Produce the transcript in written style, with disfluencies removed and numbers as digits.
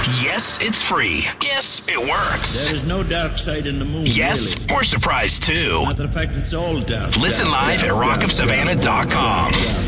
Yes, it's free. Yes, it works. There is no dark side in the moon, Yes, really. we're surprised too. Matter of fact, it's all dark. Listen live at rockofsavannah.com.